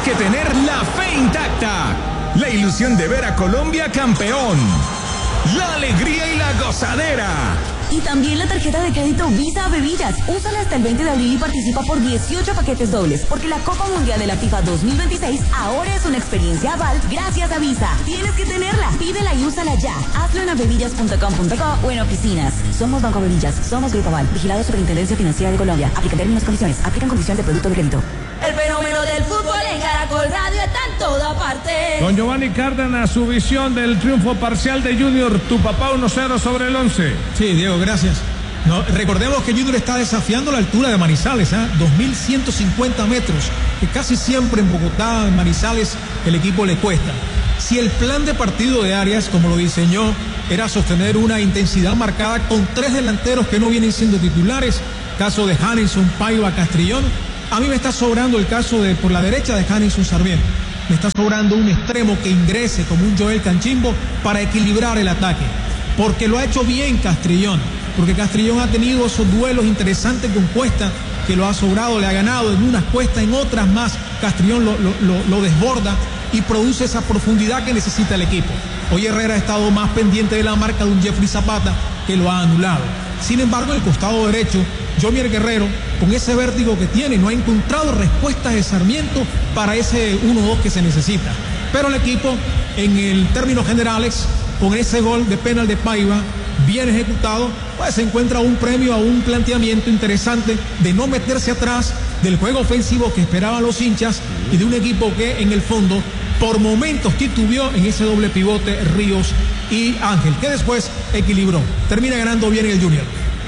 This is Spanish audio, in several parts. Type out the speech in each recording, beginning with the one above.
que tener la fe intacta, la ilusión de ver a Colombia campeón, la alegría y la gozadera. Y también la tarjeta de crédito Visa Bebillas. Úsala hasta el 20 de abril y participa por 18 paquetes dobles, porque la Copa Mundial de la FIFA 2026 ahora es una experiencia aval gracias a Visa. Tienes que tenerla. Pídela y úsala ya. Hazlo en avevillas.com.co o en oficinas. Somos Banco Bebillas. Somos Grupo Aval. Vigilado Superintendencia Financiera de Colombia. Aplica términos y condiciones. Aplican condición de producto de crédito. El fenómeno del fútbol en Caracol Radio está en toda parte. Don Giovanni Cárdenas, su visión del triunfo parcial de Junior. Tu papá 1-0 sobre el 11. Sí, Diego, gracias. No, recordemos que Junior está desafiando la altura de Manizales, 2.150 metros, que casi siempre en Bogotá, en Manizales, el equipo le cuesta. Si el plan de partido de Arias, como lo diseñó, era sostener una intensidad marcada con 3 delanteros que no vienen siendo titulares, caso de Hanison, Paiva, Castrillón, a mí me está sobrando el caso de por la derecha de Hanison Sarmiento. Me está sobrando un extremo que ingrese como un Joel Canchimbo para equilibrar el ataque, porque lo ha hecho bien Castrillón, porque Castrillón ha tenido esos duelos interesantes con Cuesta, que lo ha sobrado, le ha ganado en unas Cuesta, en otras más Castrillón lo desborda y produce esa profundidad que necesita el equipo. Hoy Herrera ha estado más pendiente de la marca de un Jeffrey Zapata, que lo ha anulado. Sin embargo, en el costado derecho, Jomier Guerrero, con ese vértigo que tiene, no ha encontrado respuestas de Sarmiento para ese 1-2 que se necesita. Pero el equipo, en el términos generales, con ese gol de penal de Paiva, bien ejecutado, pues se encuentra un premio a un planteamiento interesante de no meterse atrás del juego ofensivo que esperaban los hinchas y de un equipo que en el fondo por momentos titubeó en ese doble pivote Ríos y Ángel, que después equilibró. Termina ganando bien el Junior.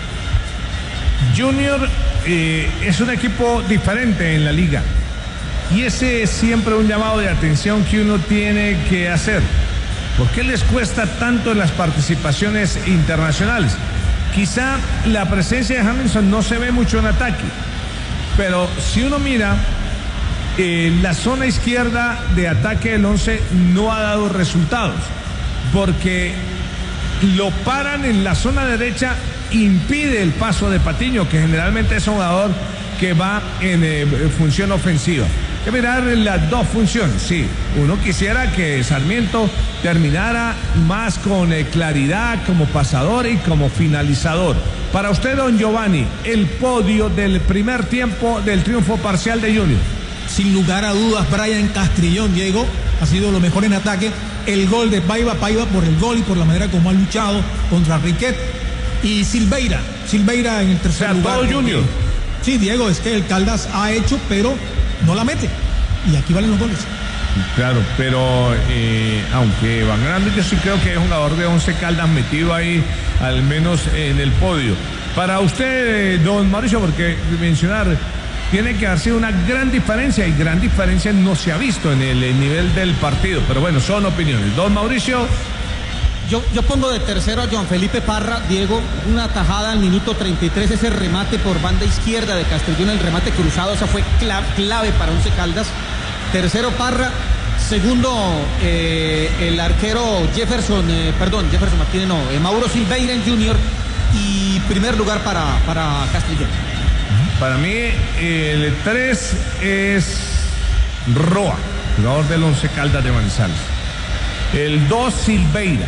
Junior es un equipo diferente en la liga y ese es siempre un llamado de atención que uno tiene que hacer. ¿Por qué les cuesta tanto en las participaciones internacionales? Quizá la presencia de Hamilton no se ve mucho en ataque, pero si uno mira, la zona izquierda de ataque del 11 no ha dado resultados, porque lo paran en la zona derecha, impide el paso de Patiño, que generalmente es un jugador que va en función ofensiva. Hay que mirar las dos funciones, sí. Uno quisiera que Sarmiento terminara más con claridad como pasador y como finalizador. Para usted, don Giovanni, el podio del primer tiempo del triunfo parcial de Junior. Sin lugar a dudas, Brian Castrillón, Diego, ha sido lo mejor en ataque. El gol de Paiva por el gol y por la manera como ha luchado contra Riquet. Y Silveira en el tercer lugar. Todo Junior. Sí, Diego, es que el Caldas ha hecho, pero no la mete. Y aquí valen los goles. Claro, pero aunque Van Grande, yo sí creo que es un jugador de 11 Caldas metido ahí, al menos en el podio. Para usted, don Mauricio, porque mencionar, tiene que haber una gran diferencia, y gran diferencia no se ha visto en el nivel del partido. Pero bueno, son opiniones. Don Mauricio. Yo pongo de tercero a Joan Felipe Parra, Diego, una tajada al minuto 33, ese remate por banda izquierda de Castrillón, el remate cruzado, esa fue clave para Once Caldas. Tercero Parra, segundo el arquero Jefferson Martínez, Mauro Silveira en Junior, y primer lugar para Castrillón. Para mí el 3 es Roa, jugador del Once Caldas de Manizales. El 2 Silveira.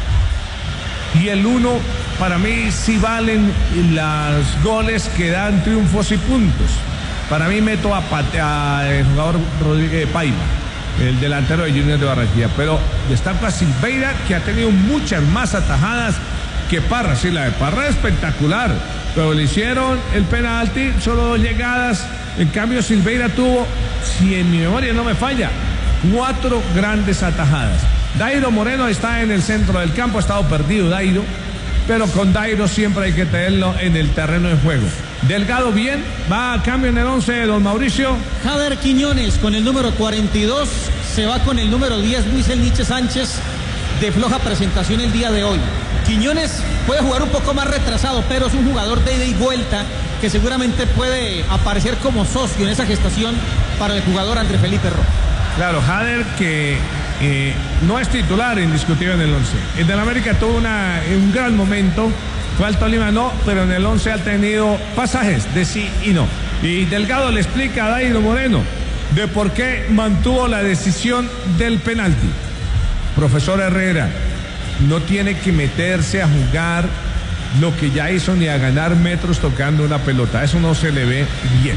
Y el 1, para mí, sí valen los goles que dan triunfos y puntos. Para mí meto a el jugador Rodríguez Paiva, el delantero de Junior de Barranquilla. Pero destaca a Silveira, que ha tenido muchas más atajadas que Parra. Sí, la de Parra es espectacular, pero le hicieron el penalti, solo 2 llegadas. En cambio, Silveira tuvo, si en mi memoria no me falla, 4 grandes atajadas. Dairo Moreno está en el centro del campo, ha estado perdido Dairo, pero con Dairo siempre hay que tenerlo en el terreno de juego. Delgado bien, va a cambio en el 11 de don Mauricio. Jader Quiñones con el número 42, se va con el número 10 Luis El Nietzsche Sánchez, de floja presentación el día de hoy. Quiñones puede jugar un poco más retrasado, pero es un jugador de ida y vuelta que seguramente puede aparecer como socio en esa gestación para el jugador André Felipe Roa. Claro, Jader, que no es titular indiscutible en el 11. El del América tuvo un gran momento, fue al Tolima no, pero en el 11 ha tenido pasajes de sí y no. Y Delgado le explica a Dairo Moreno, de por qué mantuvo la decisión del penalti. Profesor Herrera, no tiene que meterse a jugar lo que ya hizo ni a ganar metros tocando una pelota. Eso no se le ve bien.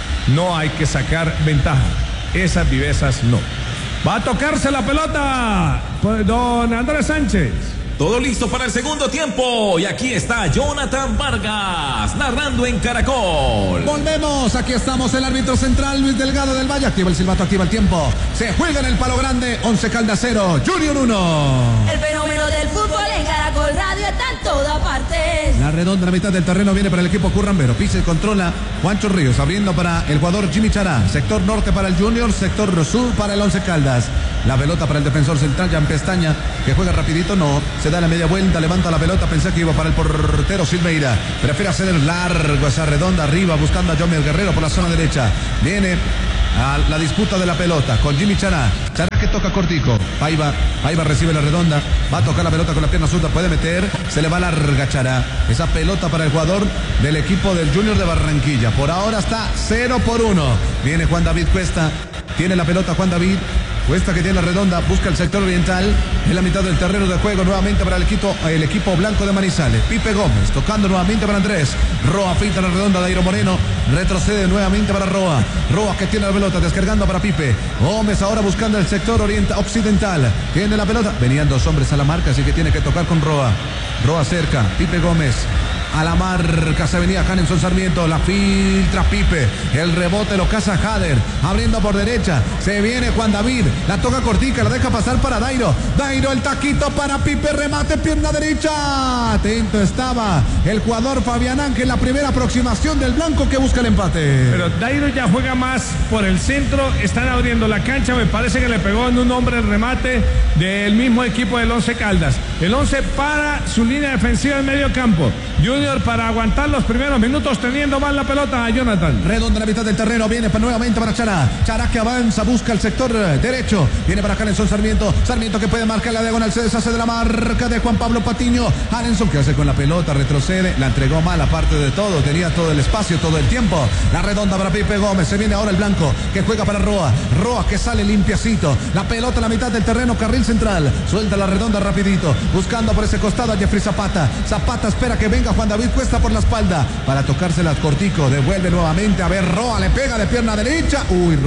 No hay que sacar ventaja. Esas vivezas no. Va a tocarse la pelota, don Andrés Sánchez. Todo listo para el segundo tiempo y aquí está Jonathan Vargas narrando en Caracol. Volvemos, aquí estamos, el árbitro central Luis Delgado del Valle, activa el silbato, activa el tiempo. Se juega en el Palo Grande, 11 Caldas 0, Junior 1. El fenómeno del fútbol en Caracol Radio está en todas partes. La redonda, la mitad del terreno viene para el equipo currambero, pisa y controla Juancho Ríos, abriendo para el jugador Jimmy Chará, sector norte para el Junior, sector sur para el 11 Caldas. La pelota para el defensor central, Jan Pestaña, que juega rapidito, no, se da la media vuelta, levanta la pelota, pensé que iba para el portero Silveira, prefiere hacer largo esa redonda arriba, buscando a Jomer Guerrero por la zona derecha, viene a la disputa de la pelota con Jimmy Chará, Chará que toca cortico, Paiva recibe la redonda, va a tocar la pelota con la pierna zurda, puede meter, se le va larga Chará, esa pelota para el jugador del equipo del Junior de Barranquilla, por ahora está 0-1, viene Juan David Cuesta, tiene la pelota Juan David Cuesta, que tiene la redonda, busca el sector oriental, en la mitad del terreno de juego nuevamente para el equipo blanco de Manizales. Pipe Gómez tocando nuevamente para Andrés. Roa finta la redonda, Dairo Moreno retrocede nuevamente para Roa. Roa que tiene la pelota, descargando para Pipe. Gómez ahora buscando el sector occidental. Tiene la pelota, venían dos hombres a la marca, así que tiene que tocar con Roa. Roa cerca, Pipe Gómez. A la marca se venía Hanenson Sarmiento, la filtra Pipe, el rebote lo caza Jader, abriendo por derecha, se viene Juan David, la toca cortica, la deja pasar para Dairo, el taquito para Pipe, remate, pierna derecha, atento estaba el jugador Fabián Ángel, la primera aproximación del blanco que busca el empate. Pero Dairo ya juega más por el centro, están abriendo la cancha, me parece que le pegó en un hombre el remate del mismo equipo del 11 Caldas, el 11 para su línea defensiva en medio campo, Junior para aguantar los primeros minutos teniendo mal la pelota a Jonathan. Redonda en la mitad del terreno, viene nuevamente para Chará. Chará que avanza, busca el sector derecho. Viene para Hanenson Sarmiento. Sarmiento que puede marcar la diagonal, se deshace de la marca de Juan Pablo Patiño. Hanenson que hace con la pelota, retrocede, la entregó mal aparte de todo, tenía todo el espacio, todo el tiempo. La redonda para Pipe Gómez, se viene ahora el blanco que juega para Roa. Roa que sale limpiacito. La pelota en la mitad del terreno, carril central. Suelta la redonda rapidito, buscando por ese costado a Jeffrey Zapata. Zapata espera que venga Juan David Cuesta por la espalda para tocársela cortico, devuelve nuevamente, a ver, Roa le pega de pierna derecha,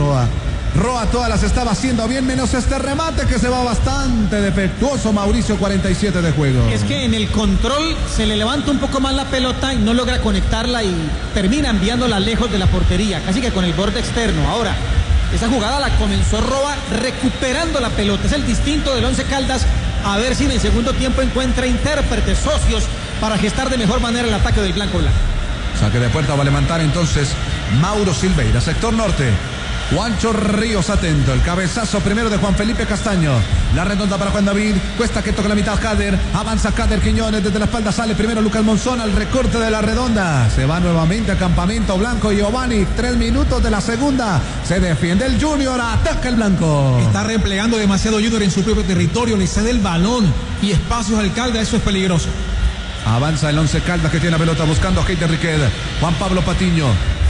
Roa todas las estaba haciendo bien, menos este remate que se va bastante defectuoso. Mauricio, 47 de juego. Es que en el control se le levanta un poco más la pelota y no logra conectarla y termina enviándola lejos de la portería, casi que con el borde externo. Ahora, esa jugada la comenzó Roa recuperando la pelota, es el distinto del 11 Caldas, a ver si en el segundo tiempo encuentra intérpretes, socios, para gestar de mejor manera el ataque del blanco. Saque de puerta va a levantar entonces Mauro Silveira, sector norte. Juancho Ríos atento, el cabezazo primero de Juan Felipe Castaño, la redonda para Juan David, Cuesta que toca la mitad Jader, avanza Jader Quiñones, desde la espalda sale primero Lucas Monzón al recorte de la redonda, se va nuevamente a campamento blanco Giovanni, 3 minutos de la segunda, se defiende el Junior, ataca el blanco. Está replegando demasiado Junior en su propio territorio, le cede el balón y espacios al Caldas, eso es peligroso. Avanza el 11 Caldas que tiene la pelota buscando a Heiter Riquet, Juan Pablo Patiño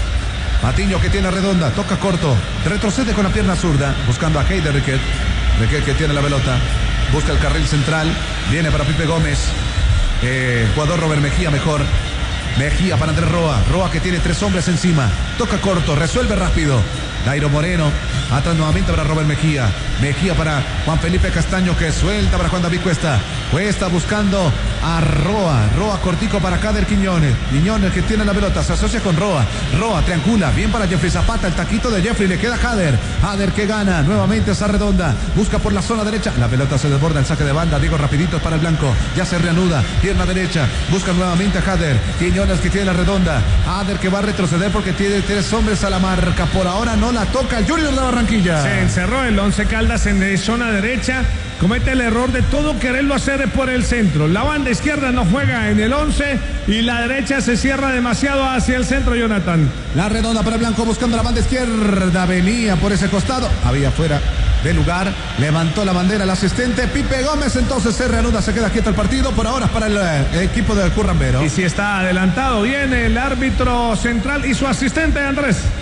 que tiene redonda, toca corto, retrocede con la pierna zurda, buscando a Heiter Riquet que tiene la pelota, busca el carril central, viene para Pipe Gómez, jugador Robert Mejía Mejía para Andrés Roa que tiene 3 hombres encima, toca corto, resuelve rápido, Dairo Moreno, atrás nuevamente para Robert Mejía para Juan Felipe Castaño que suelta para Juan David Cuesta buscando a Roa cortico para Jader Quiñones que tiene la pelota, se asocia con Roa triangula, bien para Jeffrey Zapata, el taquito de Jeffrey, le queda Jader que gana, nuevamente esa redonda, busca por la zona derecha, la pelota se desborda, el saque de banda, Diego rapidito para el blanco, ya se reanuda, pierna derecha, busca nuevamente a Jader Quiñones que tiene la redonda, Jader que va a retroceder porque tiene 3 hombres a la marca, por ahora no la toca el Junior de Barranquilla. Se encerró el 11 Caldas en zona derecha, comete el error de todo quererlo hacer por el centro. La banda izquierda no juega en el 11 y la derecha se cierra demasiado hacia el centro, Jonathan. La redonda para el blanco buscando la banda izquierda, venía por ese costado, había fuera de lugar, levantó la bandera el asistente Pipe Gómez, entonces se reanuda, se queda quieto el partido, por ahora es para el equipo del Currambero. Y si está adelantado, viene el árbitro central y su asistente Andrés.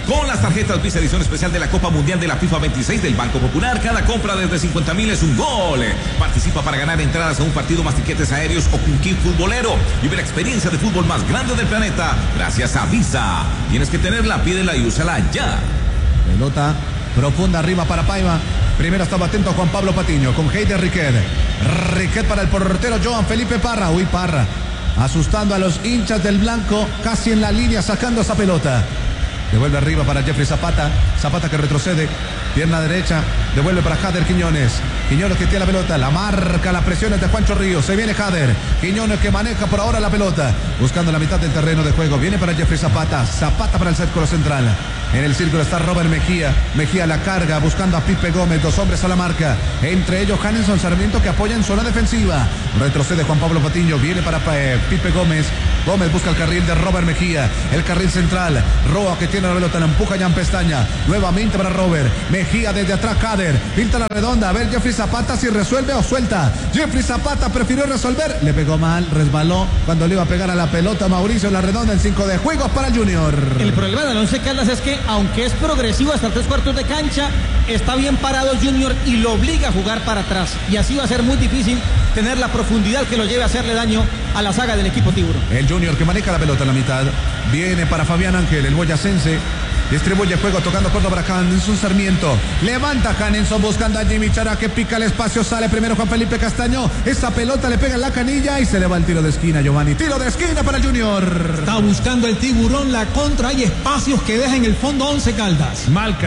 Con las tarjetas Visa edición especial de la Copa Mundial de la FIFA 26 del Banco Popular, cada compra desde 50.000 es un gol. Participa para ganar entradas a un partido más tiquetes aéreos o un kit futbolero. Vive la experiencia de fútbol más grande del planeta gracias a Visa. Tienes que tenerla, pídela y úsala ya. Pelota profunda arriba para Paiva. Primero estaba atento Juan Pablo Patiño con Heider Riquet. Riquet para el portero Joan Felipe Parra. Uy, Parra asustando a los hinchas del blanco, casi en la línea sacando esa pelota. Devuelve arriba para Jeffrey Zapata. Zapata que retrocede. Pierna derecha. Devuelve para Jader Quiñones. Quiñones que tiene la pelota. La marca, las presiones de Juancho Ríos. Se viene Jader. Quiñones que maneja por ahora la pelota. Buscando la mitad del terreno de juego. Viene para Jeffrey Zapata. Zapata para el círculo central. En el círculo está Robert Mejía. Mejía la carga buscando a Pipe Gómez. Dos hombres a la marca. Entre ellos Hanenson Sarmiento que apoya en zona defensiva. Retrocede Juan Pablo Patiño. Viene para Pipe Gómez. Gómez busca el carril de Robert Mejía. El carril central. Roa que tiene la pelota. La empuja Jan Pestaña. Nuevamente para Robert. Mejía desde atrás. Jader. Pinta la redonda. A ver Jeffrey Zapata si resuelve o suelta. Jeffrey Zapata prefirió resolver. Le pegó mal. Resbaló cuando le iba a pegar a la pelota Mauricio La Redonda en 5 de juegos para el Junior. El problema del Once Caldas es que aunque es progresivo hasta 3/4 de cancha, está bien parado Junior y lo obliga a jugar para atrás. Y así va a ser muy difícil tener la profundidad que lo lleve a hacerle daño a la saga del equipo Tiburón. El Junior que maneja la pelota en la mitad. Viene para Fabián Ángel, el boyacense. Distribuye juego tocando corto para Hanenson Sarmiento. Levanta Hanenson buscando a Jimmy Chará que pica el espacio. Sale primero Juan Felipe Castaño. Esa pelota le pega en la canilla y se le va el tiro de esquina, Giovanni. Tiro de esquina para el Junior. Está buscando el Tiburón la contra. Hay espacios que deja en el fondo Once Caldas. Mal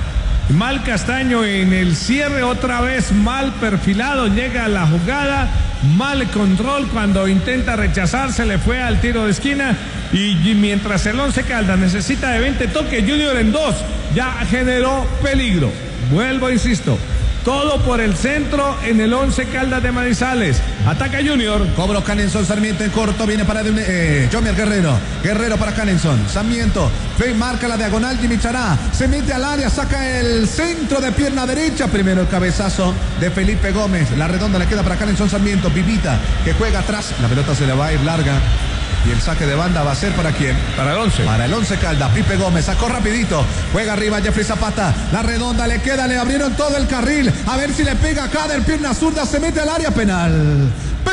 Castaño en el cierre, otra vez mal perfilado, llega a la jugada, mal control cuando intenta rechazar, se le fue al tiro de esquina y mientras el Once Caldas necesita de 20 toques, Junior en 2 ya generó peligro. Vuelvo, insisto, todo por el centro en el Once Caldas de Manizales. Ataca Junior. Cobro Hanenson Sarmiento en corto. Viene para Jomier Guerrero. Guerrero para Hanenson. Sarmiento. Marca la diagonal. Jimmy Chará. Se mete al área. Saca el centro de pierna derecha. Primero el cabezazo de Felipe Gómez. La redonda le queda para Hanenson Sarmiento. Pipita que juega atrás. La pelota se le va a ir larga. Y el saque de banda va a ser ¿para quién? Para el Once. Para el Once Caldas. Pipe Gómez sacó rapidito. Juega arriba Jeffrey Zapata. La redonda le queda. Le abrieron todo el carril. A ver si le pega a Jader. Pierna zurda. Se mete al área. Penal.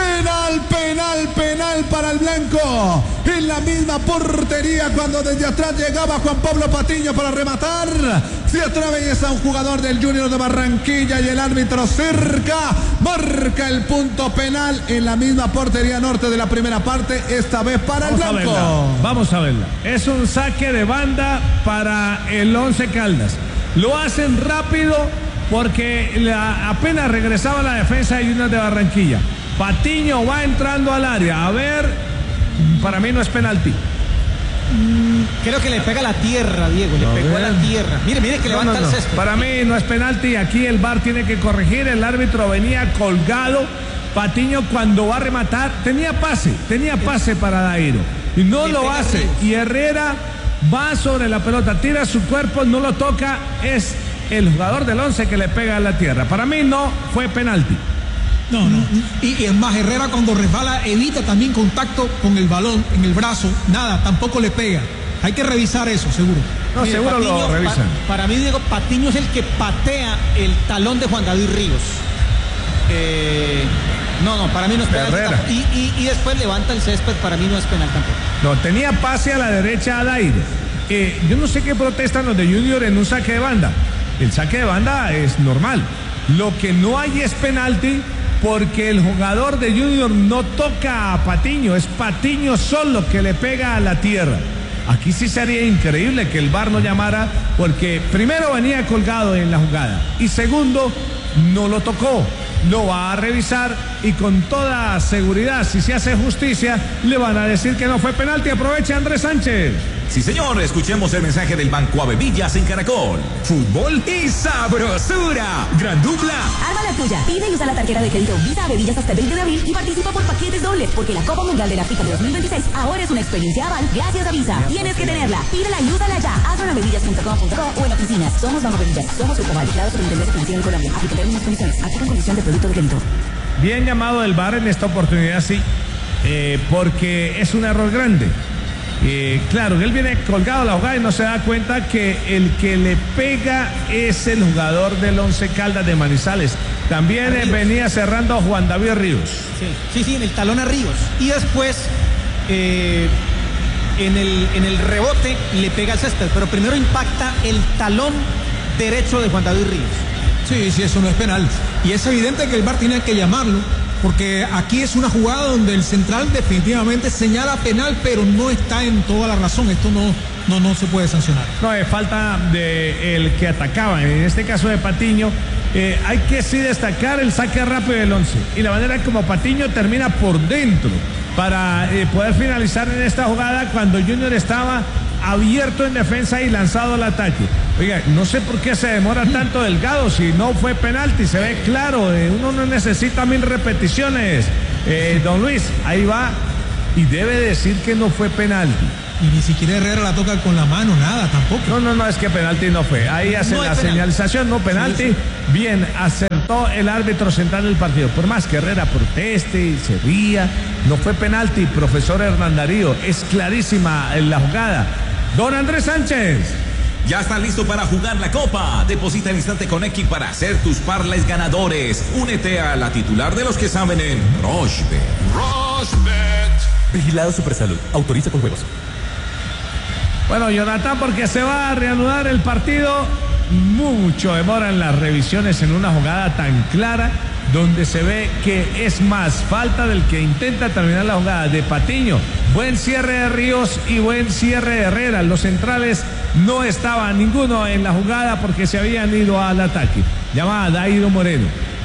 Penal para el blanco. En la misma portería cuando desde atrás llegaba Juan Pablo Patiño para rematar. Se atraviesa un jugador del Junior de Barranquilla y el árbitro cerca. Marca el punto penal en la misma portería norte de la primera parte. Esta vez para el blanco. Vamos a verla. Es un saque de banda para el Once Caldas. Lo hacen rápido porque apenas regresaba la defensa de Junior de Barranquilla. Patiño va entrando al área. A ver, para mí no es penalti. Creo que le pega a la tierra, Diego. Le pegó a la tierra. Mire que levanta el césped. Para mí no es penalti. Aquí el VAR tiene que corregir. El árbitro venía colgado. Patiño cuando va a rematar tenía pase para Dairo y no lo hace. Y Herrera va sobre la pelota, tira su cuerpo, no lo toca. Es el jugador del Once que le pega a la tierra. Para mí no fue penalti. No. Y es más, Herrera cuando resbala evita también contacto con el balón en el brazo. Nada, tampoco le pega. Hay que revisar eso, seguro. No, mire, seguro Patiño, lo revisan. Para mí, Diego, Patiño es el que patea el talón de Juan David Ríos. No, para mí no es penal. Y después levanta el césped, para mí no es penal tampoco. No, tenía pase a la derecha al aire. Yo no sé qué protestan los de Junior en un saque de banda. El saque de banda es normal. Lo que no hay es penalti porque el jugador de Junior no toca a Patiño, es Patiño solo que le pega a la tierra. Aquí sí sería increíble que el VAR no llamara porque primero venía colgado en la jugada y segundo no lo tocó. Lo va a revisar y con toda seguridad, si se hace justicia, le van a decir que no fue penalti. Aprovecha Andrés Sánchez. Sí, señor, escuchemos el mensaje del Banco Avevillas en Caracol. Fútbol y sabrosura. Gran dupla. Arma la tuya. Pide y usa la tarjeta de crédito Visa Avevillas hasta el 20 de abril y participa por paquetes dobles, porque la Copa Mundial de la FIFA 2026 ahora es una experiencia aval gracias a Visa. Tienes que tenerla. Pídela y úsala ya. Hazlo en avevillas.com.co o en oficinas. Somos Banco Avevillas. Somos Grupo Val, declarado Superintendencia Financiera en Colombia. Aplica términos y condiciones. Aplican condición de producto de crédito. Bien llamado el VAR en esta oportunidad, sí, porque es un error grande. Claro, él viene colgado a la jugada y no se da cuenta que el que le pega es el jugador del Once Caldas de Manizales. También venía cerrando a Juan David Ríos. Sí, en el talón a Ríos. Y después, en el rebote le pega al césped, pero primero impacta el talón derecho de Juan David Ríos. Sí, eso no es penal. Y es evidente que el VAR tiene que llamarlo, porque aquí es una jugada donde el central definitivamente señala penal, pero no está en toda la razón. Esto no se puede sancionar. No, es falta de el que atacaba, en este caso de Patiño. Hay que sí destacar el saque rápido del Once y la manera como Patiño termina por dentro para poder finalizar en esta jugada cuando Junior estaba abierto en defensa y lanzado al ataque. Oiga, no sé por qué se demora tanto Delgado, si no fue penalti, se ve claro, uno no necesita 1000 repeticiones. Don Luis, ahí va y debe decir que no fue penalti. Y ni siquiera Herrera la toca con la mano, nada, tampoco. No, es que penalti no fue. Ahí hace la señalización, no penalti. Sí. Bien, acertó el árbitro central del partido. Por más que Herrera proteste y se ría, no fue penalti, profesor Hernán Darío. Es clarísima la jugada. Don Andrés Sánchez. Ya está listo para jugar la Copa. Deposita al instante con X para hacer tus parlays ganadores. Únete a la titular de los que saben en Rochebet. Vigilado Supersalud. Autoriza con juegos. Bueno, Jonathan, porque se va a reanudar el partido. Mucho demoran las revisiones en una jugada tan clara, donde se ve que es más falta del que intenta terminar la jugada de Patiño. Buen cierre de Ríos y buen cierre de Herrera. Los centrales no estaban ninguno en la jugada porque se habían ido al ataque. Llama a Dairo Moreno.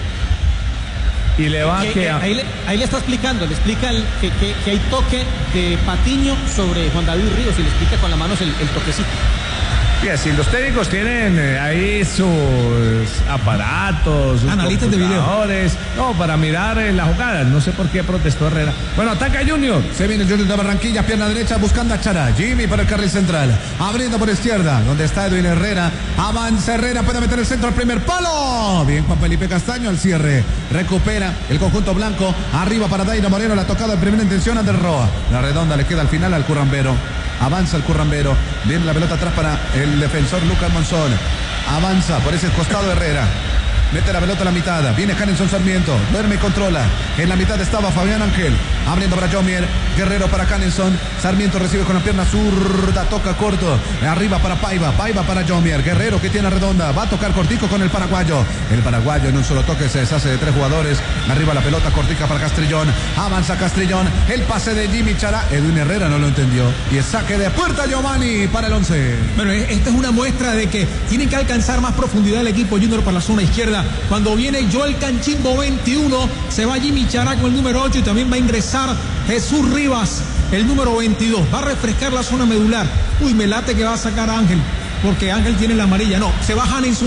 Y le va ahí le está explicando, le explica que hay toque de Patiño sobre Juan David Ríos y le explica con las manos el toquecito. Si los técnicos tienen ahí sus aparatos, sus analistas de video, no, para mirar las jugadas. No sé por qué protestó Herrera. Bueno, ataca Junior. Se viene el Junior de Barranquilla, pierna derecha buscando a Chara. Jimmy para el carril central, abriendo por izquierda, donde está Edwin Herrera. Avanza Herrera, puede meter el centro al primer palo. Bien, Juan Felipe Castaño al cierre. Recupera el conjunto blanco. Arriba para Dairo Moreno, la tocada de primera intención a Del Roa. La redonda le queda al final al Currambero. Avanza el Currambero. Viene la pelota atrás para el defensor Lucas Monzón. Avanza por ese costado Herrera. Mete la pelota a la mitad. Viene Hanelson Sarmiento. Duerme y controla. En la mitad estaba Fabián Ángel. Abriendo para Jomier. Guerrero para Hanelson. Sarmiento recibe con la pierna zurda. Toca corto. Arriba para Paiva. Paiva para Jomier. Guerrero que tiene redonda. Va a tocar cortico con el paraguayo. El paraguayo en un solo toque se deshace de 3 jugadores. Arriba la pelota cortica para Castrillón. Avanza Castrillón. El pase de Jimmy Chará. Edwin Herrera no lo entendió. Y el saque de puerta Giovanni para el 11. Bueno, esta es una muestra de que tienen que alcanzar más profundidad el equipo Junior para la zona izquierda. Cuando viene Joel Canchimbo 21, se va Jimmy Chará con el número 8 y también va a ingresar Jesús Rivas, el número 22. Va a refrescar la zona medular. Uy, me late que va a sacar a Ángel, porque Ángel tiene la amarilla. No, se va Hanelson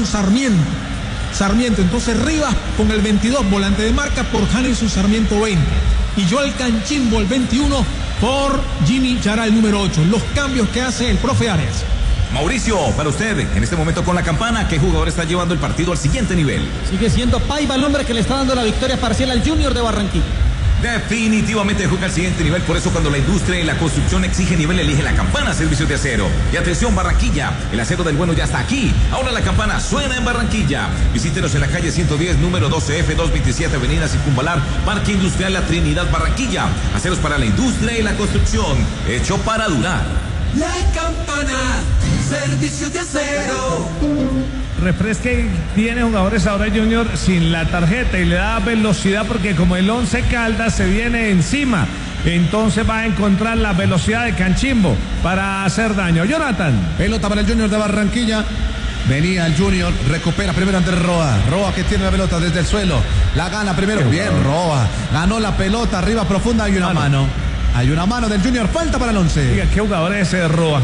Sarmiento. Entonces Rivas con el 22, volante de marca, por Hanelson Sarmiento 20. Y Joel Canchimbo el 21 por Jimmy Chará el número 8. Los cambios que hace el profe Arias. Mauricio, para usted, en este momento con la campana, ¿qué jugador está llevando el partido al siguiente nivel? Sigue siendo Paiva el hombre que le está dando la victoria parcial al Junior de Barranquilla. Definitivamente juega al siguiente nivel, por eso cuando la industria y la construcción exige nivel, elige la campana Servicios de Acero. Y atención Barranquilla, el acero del bueno ya está aquí. Ahora la campana suena en Barranquilla. Visítenos en la calle 110, número 12F, 227, Avenida Circunvalar, Parque Industrial La Trinidad, Barranquilla. Aceros para la industria y la construcción, hecho para durar. La campana, Servicios de Acero. Refresca y tiene jugadores ahora Junior sin la tarjeta y le da velocidad porque como el Once Caldas se viene encima, entonces va a encontrar la velocidad de Canchimbo para hacer daño. Jonathan. Pelota para el Junior de Barranquilla. Venía el Junior, recupera primero ante Roa. Roa que tiene la pelota desde el suelo. La gana primero. Bien, Roa. Ganó la pelota arriba profunda. Hay una mano. Hay una mano del Junior. Falta para el 11. Diga, ¿qué jugador es ese de Roa?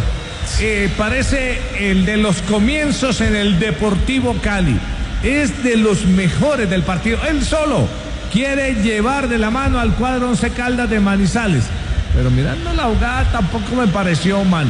Parece el de los comienzos en el Deportivo Cali. Es de los mejores del partido. Él solo quiere llevar de la mano al cuadro Once Caldas de Manizales. Pero mirando la jugada tampoco me pareció mano.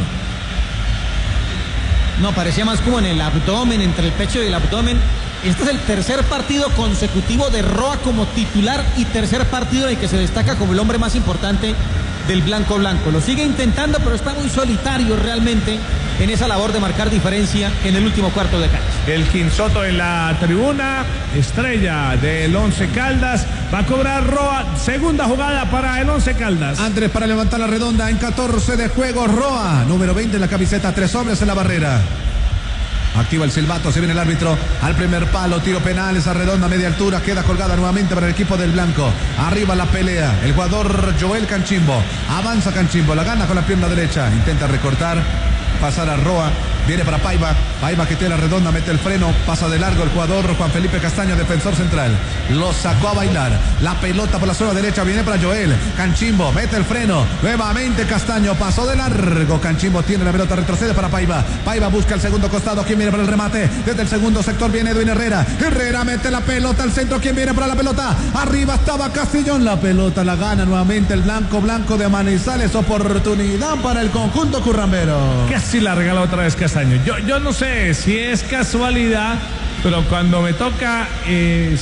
No, parecía más como en el abdomen, entre el pecho y el abdomen. Este es el tercer partido consecutivo de Roa como titular y tercer partido en el que se destaca como el hombre más importante del blanco. Lo sigue intentando, pero está muy solitario realmente en esa labor de marcar diferencia en el último cuarto de cancha. El Quinsoto en la tribuna, estrella del Once Caldas, va a cobrar Roa, segunda jugada para el Once Caldas. Andrés para levantar la redonda en 14 de juego, Roa, número 20 en la camiseta, 3 hombres en la barrera. Activa el silbato, se viene el árbitro al primer palo, tiro penal, esa redonda media altura, queda colgada nuevamente para el equipo del blanco. Arriba la pelea, el jugador Joel Canchimbo, avanza Canchimbo, la gana con la pierna derecha, intenta recortar, pasar a Roa, viene para Paiva que tiene la redonda, mete el freno, pasa de largo el jugador Juan Felipe Castaño, defensor central, lo sacó a bailar, la pelota por la zona derecha, viene para Joel Canchimbo, mete el freno, nuevamente Castaño, pasó de largo, Canchimbo tiene la pelota, retrocede para Paiva busca el segundo costado, ¿quién viene para el remate? Desde el segundo sector viene Edwin Herrera mete la pelota al centro, ¿quién viene para la pelota? Arriba estaba Castillón, la pelota la gana nuevamente el blanco de Manizales, oportunidad para el conjunto currambero. Casi la regala otra vez Castaño. Yo no sé si es casualidad, pero cuando me toca